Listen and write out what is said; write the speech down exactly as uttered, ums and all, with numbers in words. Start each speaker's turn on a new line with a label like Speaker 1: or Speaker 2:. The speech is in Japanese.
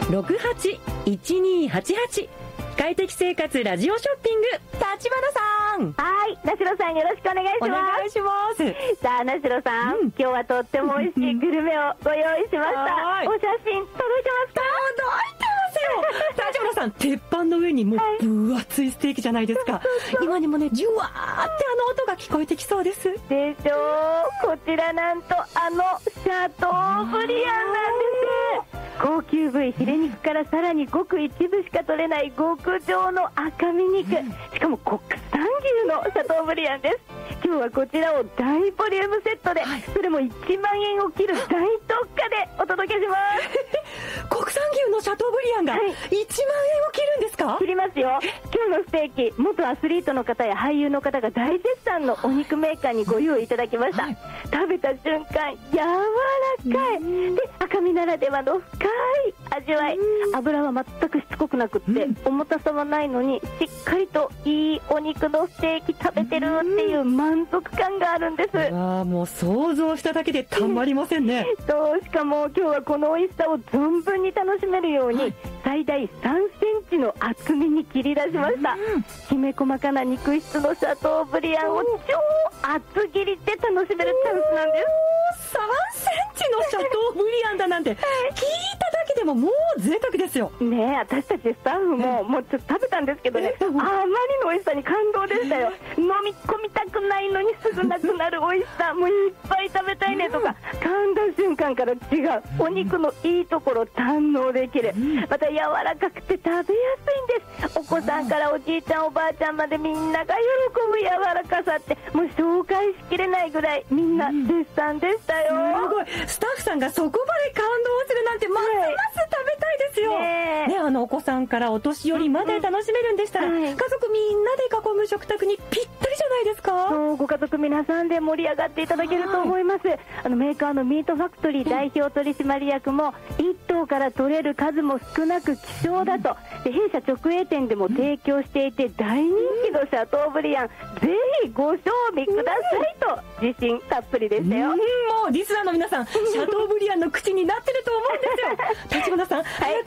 Speaker 1: ろくはちいちにーはちはち。快適生活ラジオショッピング、立花さん。
Speaker 2: はい、なしろさんよろしくお願いします。
Speaker 1: お願いします。
Speaker 2: さあ、なしろさん、うん、今日はとっても美味しいグルメをご用意しました。お写真届いてますか？
Speaker 1: 届いてますよ。立花さん、鉄板の上にもう分厚いステーキじゃないですか。はい、今にもね、ジュワーってあの音が聞こえてきそうです。
Speaker 2: でしょう。こちらなんとあのシャトーブリアンなんです。高級部位ヒレ肉からさらにごく一部しか取れない極上の赤身肉、しかも国産牛のシャトーブリアンです。今日はこちらを大ボリュームセットで、はい、それもいちまんえんを切る大特価でお届けします
Speaker 1: 国産牛のシャトーブリアンがいちまんえんを切るんですか？
Speaker 2: 切りますよ。今日のステーキ、元アスリートの方や俳優の方が大絶賛のお肉メーカーにご用意いただきました。はい、食べた瞬間柔らかいで、赤身ならではの深い味わい、油は全くしつこくなくって、重たさはないのにしっかりといいお肉のステーキ食べてるっていう満足感があるんです。
Speaker 1: ああ、もう想像しただけでたまりませんね
Speaker 2: そう、しかも今日はこの美味しさを存分に楽しめるように、はい、最大さんセンチの厚みに切り出しました。きめ細かな肉質のシャトーブリアンを超厚切りで楽しめるチャンスなんです。
Speaker 1: さんセンチのシャトーブリアンだなんて聞いただけでももう贅沢ですよ
Speaker 2: ね。え、私たちスタッフももうちょっと食べたんですけどね、あまりの美味しさに感動でしたよ。飲み込みたくないのにすぐなくなる美味しさ、もういっぱい食べたいねとか、噛んだ瞬間から違うお肉のいいところ堪能できる。また柔らかくて食べやすいんです。お子さんからおじいちゃんおばあちゃんまでみんなが喜ぶ柔らかさって、もう紹介しきれないぐらいみんな絶賛でしたよ。
Speaker 1: すごい、スタッフさんがそこまで感動するなんてますます食べたいですよ、ねね、あのお子さんからお年寄りまで楽しめるんでしたら、はい、家族みんなで囲む食卓にぴったりじゃないですか。
Speaker 2: そう、ご家族皆さんで盛り上がっていただけると思います。あのメーカーのミートファクトリー代表取締役も、いっ頭から取れる数も少なく希少だと、で弊社直営店でも提供していて大人気のシャトーブリアン、ぜひご賞味くださいと自信たっぷりでしたよ。
Speaker 1: もうリスナーの皆さん、シャトーブリアンの口になってると思うんですよ。立花さん、早く